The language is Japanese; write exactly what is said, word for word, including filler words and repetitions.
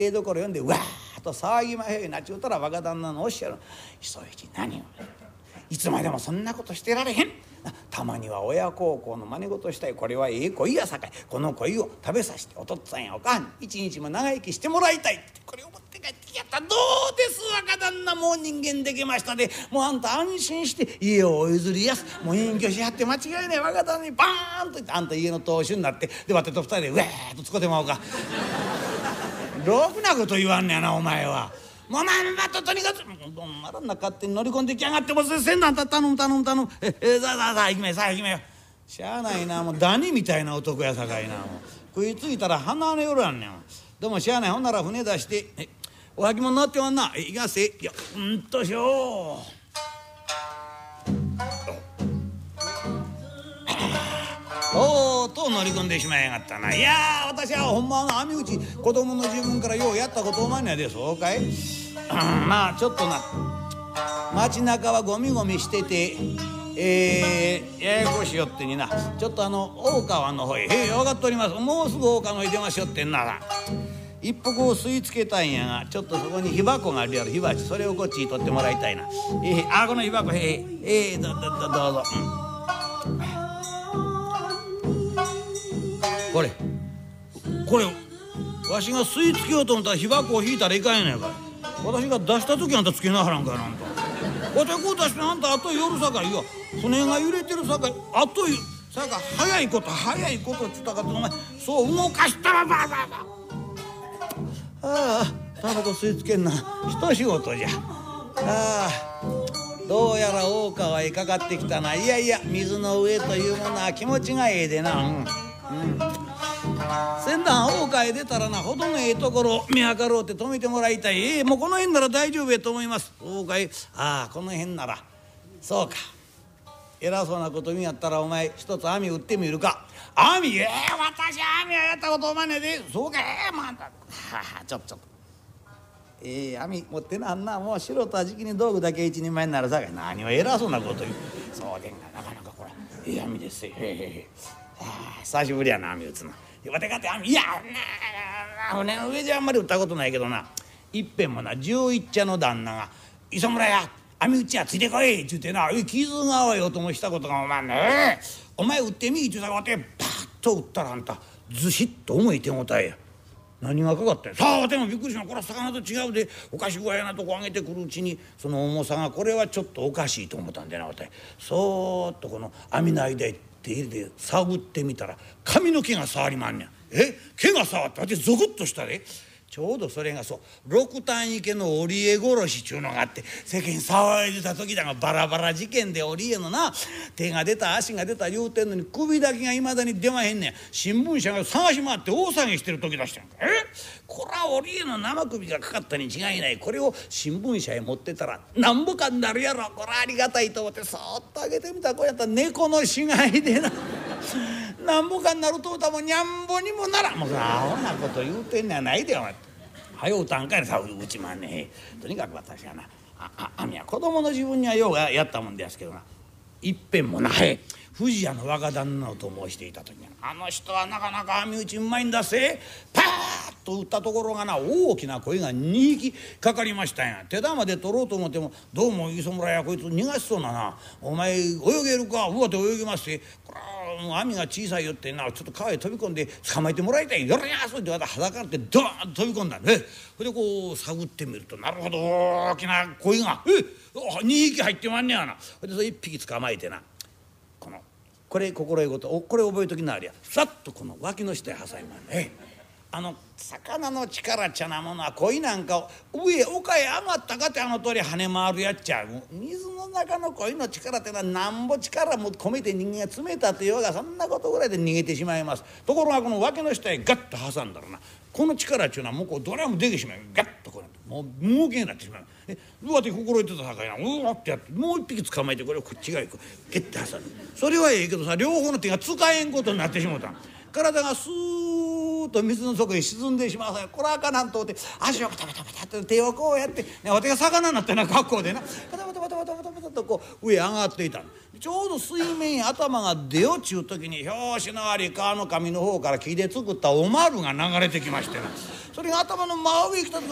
えどころ読んでわーっと騒ぎまへんなっちゅうたら若旦那のおっしゃる「一一何をいつまでもそんなことしてられへん。たまには親孝行の真似事したい。これはええ恋やさかい。この恋を食べさせてお父っつぁんやお母さんに一日も長生きしてもらいたい」ってこれを持って帰ってきやったら「どうです若旦那もう人間できましたでもうあんた安心して家をお譲りやすもう隠居しはって間違いない若旦那にバーンと言ってあんた家の当主になってでわてと二人でうわーっとつこてまおうか」ろくなこと言わんねやなお前は。もうまんまととにかくどんならんな勝手に乗り込んできやがってもうせんなんた頼む頼む頼むええさあさあさあ行きめさあ行きめよ。しゃあないなもうダニみたいな男やさかいなもう食いついたら鼻の夜あんねん。でもしゃあないほんなら船出してえお履物乗ってまんな。えいきますいやうんとしょう。とうとう乗り込んでしまいやがったな。いやー私はほんまの網打ち子供の自分からようやったことおまんねやで。そうかい、うん、まあちょっとな街中はゴミゴミしててえー、ややこしよってになちょっとあの大川の方へ「へえ分かっておりますもうすぐ大川の方へ出ましょ」ってんなら一服を吸い付けたいんやがちょっとそこに火箱があるやろ火鉢それをこっちに取ってもらいたいな。えー、あこの火箱へええー、どどどどうぞ、うん、これこれわしが吸い付けようと思ったら火箱を引いたらいかんやないかい。私が出した時あんたつけなはらんかいなあんた。わてこう出してあんた後夜さかいいや船が揺れてるさかい後さか早いこと早いことっつったかってお前そう動かしたらばばばああタバコ吸い付けんな一仕事じゃ。ああどうやら大川へかかってきたな。いやいや水の上というものは気持ちがええでな。うん、うん、船団大川へ出たらなほどのええところ見計ろうって止めてもらいたい。ええもうこの辺なら大丈夫やと思います。大川へああこの辺ならそうか偉そうなこと見やったらお前一つ網打ってみるか。網ええ私網はやったことおまんねで。そうかええまあはあちょっとちょっとええ網持ってなあんなもう素人はじきに道具だけ一人前になるさかい何を偉そうなこと言う。そうでんがなかなかこれええ網ですよ。へえへえはあ久しぶりやな網打つの。わてかて網いやな船の上じゃあんまり打ったことないけどないっぺんもな十一茶の旦那が「磯村や網打ちやついてこい」っちゅうてな傷が合わようともしたことがおまんねお前打ってみいっちゅうたらわてパッと打ったらあんたずしっと重い手応えや。何がかかったんや。さあわてもびっくりした。これは魚と違うでおかし具合やなとこ上げてくるうちにその重さがこれはちょっとおかしいと思ったんでなわてそーっとこの網の間へ手入れて探ってみたら髪の毛が触りまんねん。え毛が触ったってゾクッとしたで。ちょうどそれがそう六反池の織江殺しちゅうのがあって世間騒いでた時だがバラバラ事件で織江のな手が出た足が出た言うてんのに首だけがいまだに出まへんねん。新聞社が探し回って大騒ぎしてる時出したんか。えこら織江の生首がかかったに違いない。これを新聞社へ持ってたらなんぼかになるやろ。こらありがたいと思ってそーっとあげてみたらこうやったら猫の死骸でななんぼかになると思ったらもうにゃんぼにもならん。もうそんなアホなこと言うてんのやないでお前。はようたんかいさうちまんねえ。とにかく私はなああ網は子供の自分にはようやったもんですけどないっぺんもな富士屋の若旦那と申していた時にあの人はなかなか網打ちうまいんだせ。パーッと打ったところがな大きな鯉がにひきかかりましたんや。手玉で取ろうと思ってもどうも磯村やこいつ逃がしそうなな。お前泳げるか。うわて泳ぎますってこら網が小さいよってなちょっと川へ飛び込んで捕まえてもらいたい。よろやそうって裸ってドーンと飛び込んだね。それでこう探ってみるとなるほど大きな鯉がえにひき入ってまんねやな。それでそれいっぴき捕まえてなこのこれ心得事これ覚えときなありゃさっとこの脇の下へ挟みまんね。あの魚の力っちゃなものは鯉なんかを上丘へ上がったかってあの通り跳ね回るやっちゃう。水の中の鯉の力ってのはなんぼ力も込めて人間が詰めたってようがそんなことぐらいで逃げてしまいます。ところがこの脇の下へガッと挟んだらなこの力っちゅうのはもうこうどれも出てしまう。ガッとこうもう無形になってしまう。えどうやって心得てたさかいなうわってやってもう一匹捕まえてこれをこっち側へゲッて挟む。それはええけどさ両方の手が使えんことになってしまうた。体がスーッと水の底へ沈んでしまうさ。これはあかなんとって足をパタパタパタって手をこうやって、ね、私が魚になったような格好でなパタパタパタパタパタパタとこう上へ上がっていた。 ちょうど水面に頭が出よちゅう時に拍子のあり川の上の方から木で作ったおまるが流れてきましてな、それが頭の真上へ来た時